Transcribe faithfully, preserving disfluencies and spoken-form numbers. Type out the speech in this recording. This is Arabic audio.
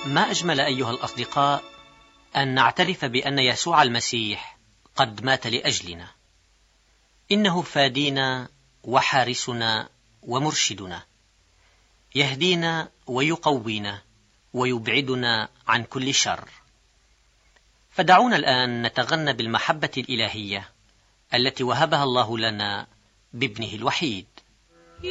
ما أجمل أيها الأصدقاء أن نعترف بأن يسوع المسيح قد مات لأجلنا. إنه فادينا وحارسنا ومرشدنا، يهدينا ويقوينا ويبعدنا عن كل شر. فدعونا الآن نتغنى بالمحبة الإلهية التي وهبها الله لنا بابنه الوحيد.